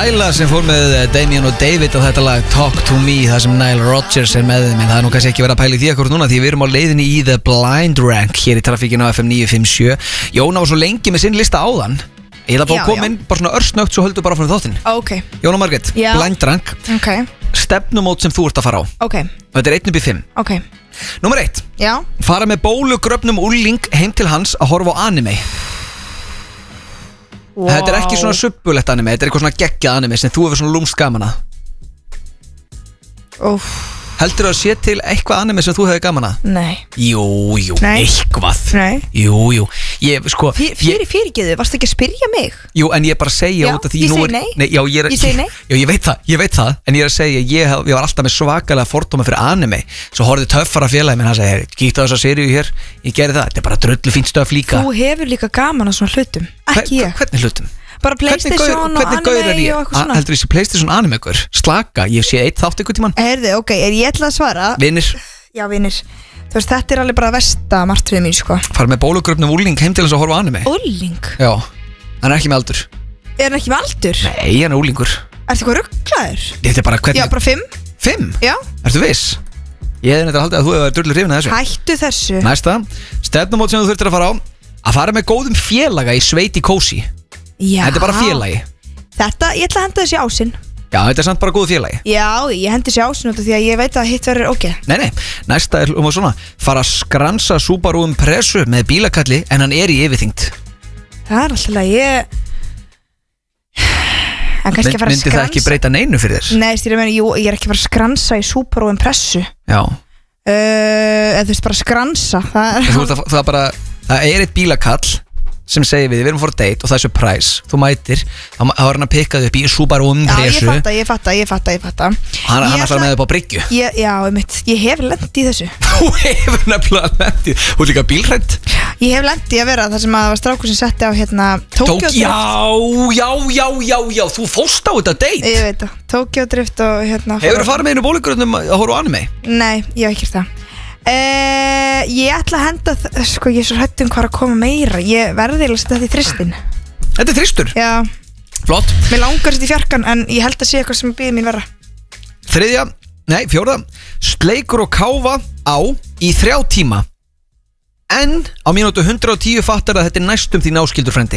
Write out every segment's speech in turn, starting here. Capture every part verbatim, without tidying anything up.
Laila sem fór með Damien og David og þetta lag Talk to Me, það sem Nile Rodgers er með þeim. En það er nú kannski ekki verið að pæla í því akkur núna, því við erum á leiðinni í The Blind Rank hér í trafikkinu á F M níu fimm sjö. Jóna var svo lengi með sinn lista áðan. Ég ætla bara að koma inn bara svona örsnögt, svo höldu bara frá þáttinn. Ok. Jóna Margrét, Já. Blind Rank. Ok. Stefnumót sem þú ert að fara á. Ok. Og þetta er einn upp í fimm. Ok. Númer eitt. Já. Fara með bólugröfnum úrling heim til hans að horfa á anime. Wow. Þetta er ekki svona subbulegt anime, þetta er eitthvað svona geggjað anime sem þú hefur svona lúmst gaman að. Úff. Heldur þú að sé til eitthvað anime sem þú hefur gaman að? Nei. Jú, jú, Nei. eitthvað. Nei. Jú, jú. Ég, sko Fyr, Fyrir fyrirgeðu, varstu ekki að spyrja mig? Jú, en ég bara segja Já, út af því ég nú segi er- nei. Nei, já, ég, er, Ég segi nei. Já, ég veit það, ég veit það. En ég er að segja, ég, hef- ég var alltaf með svakalega fordóma fyrir anime. Svo horfði töffara félagi minn, hann segi, kíktu á þessa seríu hér. Ég gerði það, þetta er bara drullu fínt stöf líka. Þú hefur líka gaman að svona hlutum. Ekki Hver- ég. Hvernig hlutum? Bara PlayStation og anime og eitthvað svona. Heldur þessi PlayStation anime ykkur? Slaka, ég sé eitt þátt ykkur tíman. Heyrðu, ok, er ég ætla að svara? Vinir, Já, vinir. Þú veist, þetta er alveg bara versta martröðu mín, sko. fara með bólugröfnum úrling heim til þess að horfa á anime. Úrling? Já, hann er ekki með aldur. Er hann ekki með aldur? Nei, hann er úrlingur. Ertu eitthvað rugglaður? Þetta er bara hvernig Já, bara fimm? Fimm? Já. Ertu viss? Ég hefði neitt að halda að þú hefur drullu hrifin að þessu. Hættu þessu. Næsta, stefnumót sem þú þurftir að fara á. Að fara með góðum félaga í sveit í kósi. Já. Þetta er bara félagi. Þetta, ég ætla að henda þessi ásinn. Já, þetta er samt bara góð félagi. Já, ég hendi þessi ásinn út af því að ég veit að hitt verður ógeð. Nei, nei, næsta er um að svona fara að skransa Subaru Impressu með bílakalli en hann er í yfirþyngd. Það er alltaf að ég En kannski Mynd, að fara að Myndi það ekki skransa breyta neinu fyrir þér? Nei, stýra meina, jú, ég er ekki að fara að skransa í Subaru Impressu Já, uh, Eða þú veist bara skransa Það er þú veist að það er bara það er eitt bílakall sem segir við, við erum fór að date og það er surprise, þú mætir þá þá er hann að pikka þig upp í Subaru Já, ég Impressu. fatta, ég fatta, ég fatta, ég fatta Hann, hann Ég er fara ætla- með þig upp á bryggju. ég, Já, einmitt, ég hef lent í þessu Þú hefur nefnilega lendið. Þú er líka bílhrædd. Ég hef lent í að vera það sem að var strákur sem setti á hérna Tokyo Tók, Drift já, já, já, já, já, þú fórst á þetta date. Ég veit það, Tokyo Drift og hérna Hefur þú farið með einu bólugröndum að horfa á anime? Nei, ég hef ekki það uh, Ég ætla að henda þ- Sko, ég er svo hrætt um hvað er að koma meira Ég verði að setja þetta í þristin Þetta er þristur. Já, Flott. mér langar að setja í fjarkan En ég held að sé eitthvað sem býður mín verra Þriðja, nei, fjórða. Sleikur og káfa á í þrjá tíma. En á mínútu hundrað og tíu fattar að þetta er næstum því náskildur frendi.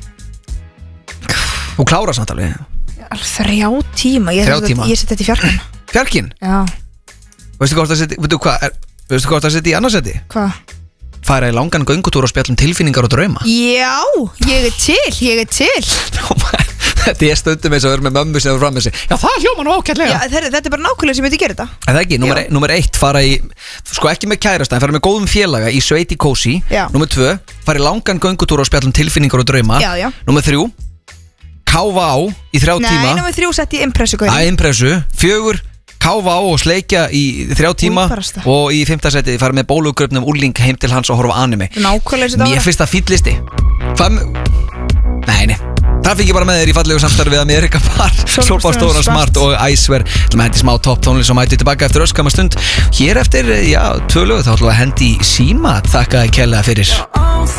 Þú klárar samt alveg. Þrjá tíma Ég, Þrjá set- tíma. ég setja þetta í fjarkan Fjarkinn. Já, Veistu hvað það seti, veitu hvað er, veistu hvað það seti í annarseti? hvað? Færa í langan göngutúr og spjalla um tilfinningar og drauma. Já, ég er til, ég er til Þetta er stundum eins og verður með mömmu sem er fram með sig. Já, það hljóma nú Já, ágætlega. þetta þetta er bara nákvæmlega sem ég myndi gera þetta Er það ekki? Númer, Já. ein, númer eitt, fara í, sko ekki með kærasta, en fara með góðum félaga í sveit í kósi. Já. Númer tvö, fara í langan göngutúr og spjalla um tilfinningar og drauma. Já, já. Númer þrjú, káfa á í þrjá Nei, tíma. námið þrjú sett ég impressu Að impressu. Fjögur, káfa á og sleikja í þrjá tíma. barasta. Og í fimmta seti, fara með bólugröfnum úrling heim til hans og horfa á anime. Nákvæmlega sem þetta Mér var finnst það fýll listi. Hvað Nei, nei. Það fikk ég bara með þér í fallegu samstarfi við Amerika Par, Sólbárstóran Smart og Æsver. Það með hendi smá topp tónlist og mæti tilbaka eftir öskama stund. Hér eftir, já, tvö lög þá ætlum við að hendi í síma. Þakka þér kærlega fyrir.